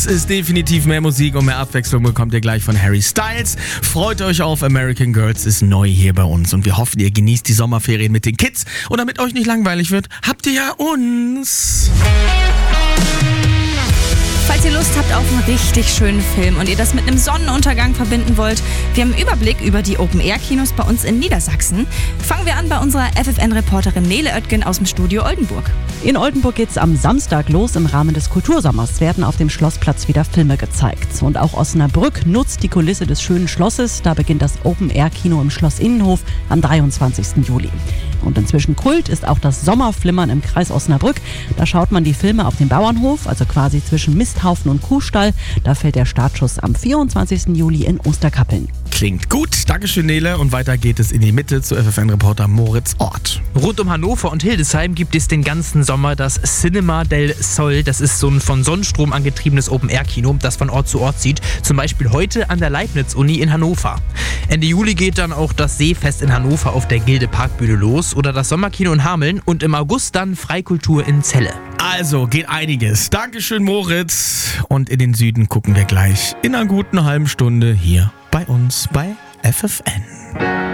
Es ist definitiv mehr Musik und mehr Abwechslung bekommt ihr gleich von Harry Styles. Freut euch auf American Girls ist neu hier bei uns und wir hoffen, ihr genießt die Sommerferien mit den Kids und damit euch nicht langweilig wird, habt ihr ja uns. Falls ihr Lust habt auf einen richtig schönen Film und ihr das mit einem Sonnenuntergang verbinden wollt, wir haben einen Überblick über die Open-Air-Kinos bei uns in Niedersachsen. Fangen wir an bei unserer FFN-Reporterin Nele Oetgen aus dem Studio Oldenburg. In Oldenburg geht's am Samstag los. Im Rahmen des Kultursommers werden auf dem Schlossplatz wieder Filme gezeigt. Und auch Osnabrück nutzt die Kulisse des schönen Schlosses. Da beginnt das Open-Air-Kino im Schloss Innenhof am 23. Juli. Und inzwischen Kult ist auch das Sommerflimmern im Kreis Osnabrück. Da schaut man die Filme auf dem Bauernhof, also quasi zwischen Misthaufen und Kuhstall. Da fällt der Startschuss am 24. Juli in Osterkappeln. Klingt gut. Dankeschön, Nele. Und weiter geht es in die Mitte zu FFN-Reporter Moritz Ort. Rund um Hannover und Hildesheim gibt es den ganzen Sommer das Cinema del Sol. Das ist so ein von Sonnenstrom angetriebenes Open-Air-Kino, das von Ort zu Ort zieht. Zum Beispiel heute an der Leibniz-Uni in Hannover. Ende Juli geht dann auch das Seefest in Hannover auf der Gilde Parkbühne los oder das Sommerkino in Hameln und im August dann Freikultur in Celle. Also geht einiges. Dankeschön, Moritz. Und in den Süden gucken wir gleich in einer guten halben Stunde hier bei uns bei FFN.